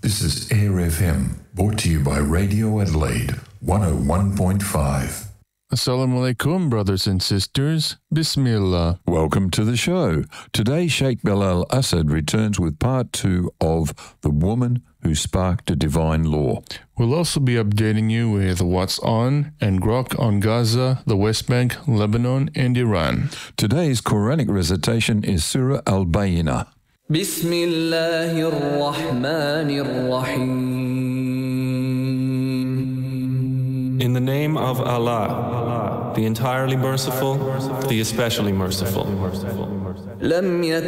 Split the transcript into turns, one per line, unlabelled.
This is Air FM, brought to you by Radio Adelaide 101.5.
Assalamu alaikum, brothers and sisters. Bismillah.
Welcome to the show. Today, Sheikh Bilal Asad returns with part 2 of The Woman Who Sparked a Divine Law.
We'll also be updating you with what's on and grok on Gaza, the West Bank, Lebanon, and Iran.
Today's Quranic recitation is Surah Al-Bayyinah.
Bismillahir Rahmanir Rahim.
In the name of Allah, the entirely merciful, the especially merciful.
لم يكن